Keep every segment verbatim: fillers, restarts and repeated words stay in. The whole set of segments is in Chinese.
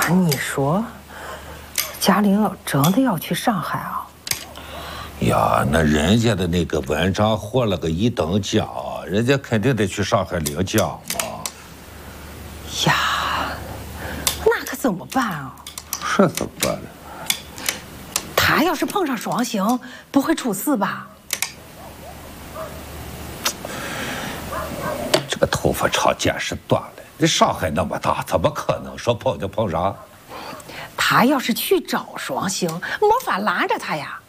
那你说，嘉玲要真的要去上海啊？ 呀，那人家的那个文章获了个一等奖，人家肯定得去上海领奖嘛。 呀，那可怎么办啊？ 这怎么办呢？ 他要是碰上双星，不会出事吧？ 这个头发长见识短了，这上海那么大，怎么可能说碰就碰上？ 他要是去找双星，没法拦着他呀。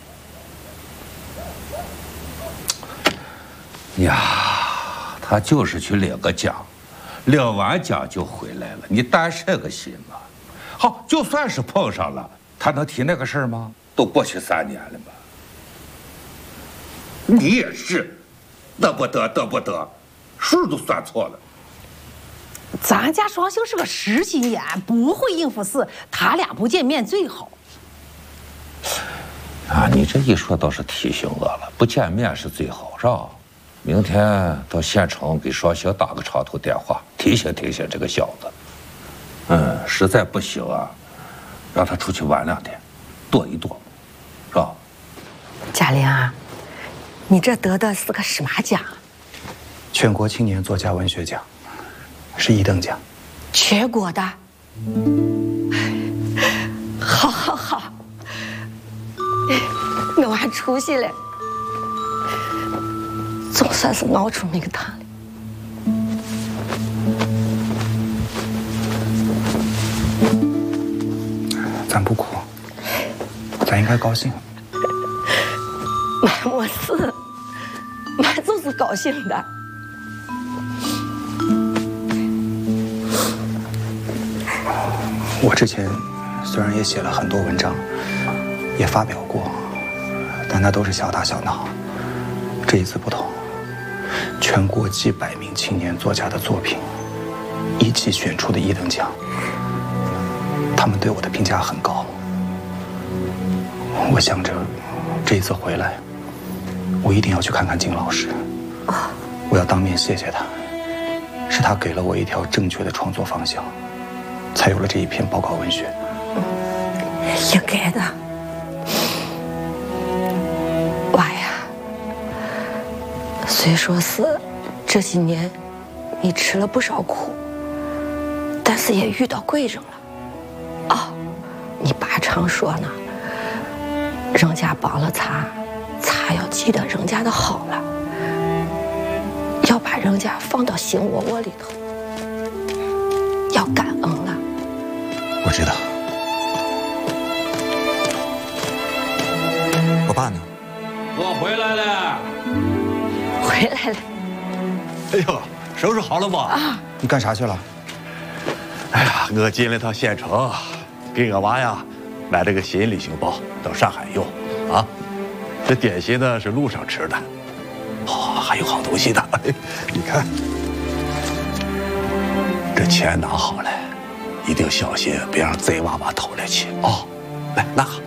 呀，他就是去领个奖，领完奖就回来了，你担什么心嘛？好，就算是碰上了，他能提那个事儿吗？都过去三年了嘛。你也是，得不得得不得，数都算错了。 咱家双星是个实心眼，不会应付事，他俩不见面最好。 啊，你这一说倒是提醒我了，不见面是最好，是吧？明天到县城给双星打个长途电话，提醒提醒这个小子。嗯，实在不行啊，让他出去玩两天，躲一躲，是吧？ 嘉玲啊，你这得的是个什么奖？ 全国青年作家文学奖，是一等奖。 全国的。好，好，好，我还出息了，总算是熬出名堂了。 咱不哭，咱应该高兴。 妈没事，妈就是高兴的。 我之前虽然也写了很多文章，也发表过，但那都是小打小闹。这一次不同，全国几百名青年作家的作品一起选出的一等奖，他们对我的评价很高。我想着这一次回来，我一定要去看看金老师，我要当面谢谢他，是他给了我一条正确的创作方向，才有了这一篇报告文学。 应该的。娃呀，虽说是这些年你吃了不少苦，但是也遇到贵人了。哦，你爸常说呢，人家帮了他，他要记得人家的好了，要把人家放到心窝窝里头，要感恩了。 我知道。我爸呢？ 我回来了。 回来了。 哎呦，收拾好了吧？ 啊， 你干啥去了？ 哎呀，我进了趟县城，给我娃呀买了个新旅行包，到上海用。啊，这点心呢是路上吃的。哦，还有好东西呢。你看，这钱拿好了，一定小心别让贼娃娃偷了去。哦，来拿好。